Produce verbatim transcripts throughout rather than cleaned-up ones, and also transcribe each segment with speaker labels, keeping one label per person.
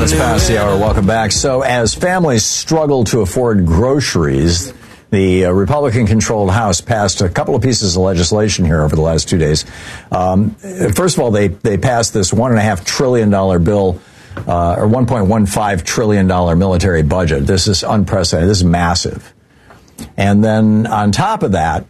Speaker 1: minutes past the hour. Welcome back. So as families struggle to afford groceries, the uh, Republican-controlled House passed a couple of pieces of legislation here over the last two days. Um, first of all, they, they passed this one point five trillion dollars bill, uh, or one point one five trillion dollars military budget. This is unprecedented. This is massive. And then on top of that,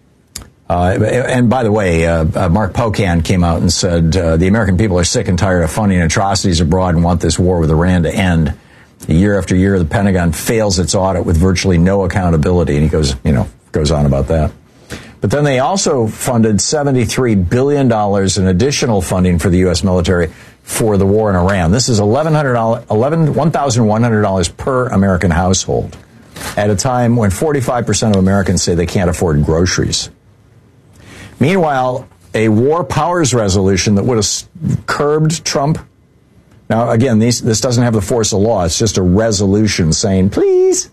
Speaker 1: Uh, and by the way, uh, uh, Mark Pocan came out and said uh, the American people are sick and tired of funding atrocities abroad and want this war with Iran to end. Year after year, the Pentagon fails its audit with virtually no accountability. And he goes, you know, goes on about that. But then they also funded seventy-three billion dollars in additional funding for the U S military for the war in Iran. This is eleven hundred dollars, one thousand one hundred dollars per American household at a time when forty-five percent of Americans say they can't afford groceries. Meanwhile, a war powers resolution that would have curbed Trump. Now, again, these, this doesn't have the force of law. It's just a resolution saying, please,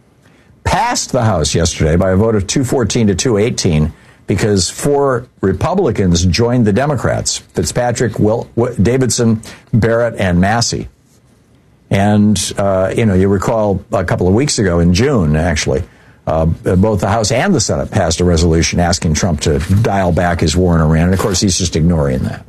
Speaker 1: passed the House yesterday by a vote of two fourteen to two eighteen because four Republicans joined the Democrats, Fitzpatrick, Will, Davidson, Barrett, and Massey. And, uh, you know, you recall a couple of weeks ago in June, actually, Uh, both the House and the Senate passed a resolution asking Trump to dial back his war in Iran. And, of course, he's just ignoring that.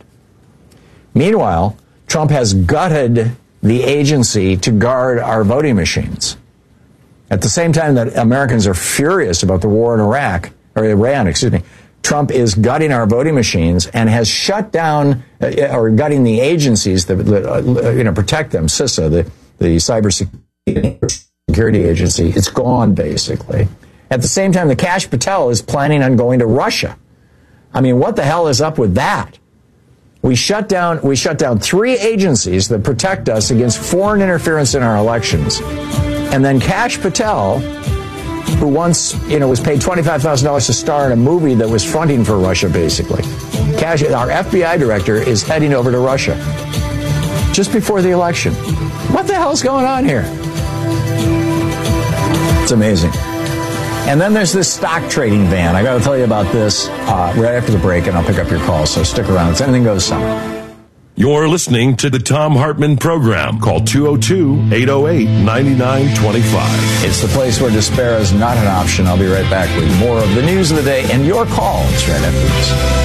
Speaker 1: Meanwhile, Trump has gutted the agency to guard our voting machines. At the same time that Americans are furious about the war in Iraq, or Iran, excuse me, Trump is gutting our voting machines and has shut down, uh, or gutting the agencies that, that uh, you know, protect them, CISA, the, the cybersecurity security agency. It's gone, basically. At the same time, the Kash Patel is planning on going to Russia. I mean, what the hell is up with that? We shut down, we shut down three agencies that protect us against foreign interference in our elections. And then Kash Patel, who once, you know, was paid twenty-five thousand dollars to star in a movie that was fronting for Russia, basically. Kash, our F B I director, is heading over to Russia just before the election. What the hell's going on here? It's amazing. And then there's this stock trading ban. I got to tell you about this uh, right after the break, and I'll pick up your calls, so stick around. It's Anything Goes Summer.
Speaker 2: You're listening to the Thom Hartmann program. Call two oh two, eight oh eight, nine nine two five.
Speaker 1: It's the place where despair is not an option. I'll be right back with more of the news of the day and your calls right after this.